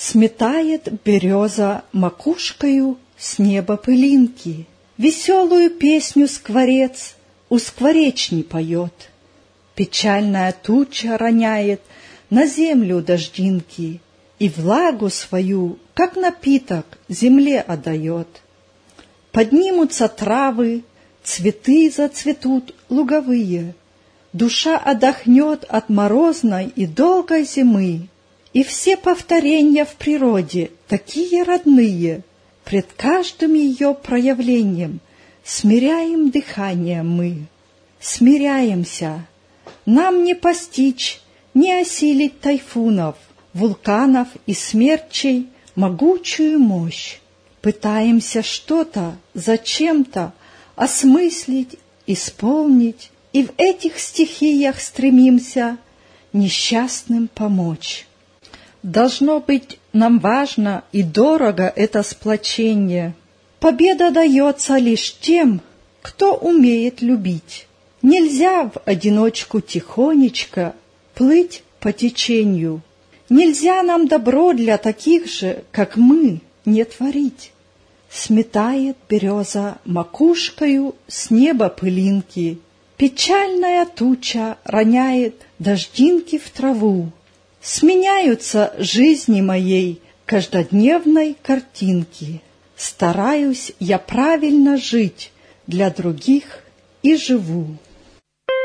Сметает береза макушкою с неба пылинки, веселую песню скворец у скворечни поет. Печальная туча роняет на землю дождинки и влагу свою, как напиток, земле отдает. Поднимутся травы, цветы зацветут луговые, душа отдохнет от морозной и долгой зимы, и все повторения в природе такие родные, пред каждым ее проявлением смиряем дыхание мы. Смиряемся, нам не постичь, не осилить тайфунов, вулканов и смерчей могучую мощь. Пытаемся что-то, зачем-то осмыслить, исполнить, и в этих стихиях стремимся несчастным помочь. Должно быть, нам важно и дорого это сплочение. Победа дается лишь тем, кто умеет любить. Нельзя в одиночку тихонечко плыть по течению. Нельзя нам добро для таких же, как мы, не творить. Сметает береза макушкою с неба пылинки, печальная туча роняет дождинки в траву. Сменяются жизни моей каждодневной картинки. Стараюсь я правильно жить для других и живу.